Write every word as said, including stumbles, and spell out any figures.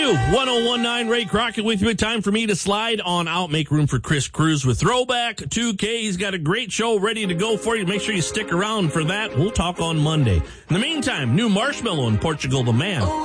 you. one oh one nine Ray Crockett with you. Time for me to slide on out. Make room for Chris Cruz with Throwback two K. He's got a great show ready to go for you. Make sure you stick around for that. We'll talk on Monday. In the meantime, new Marshmello in Portugal the Man.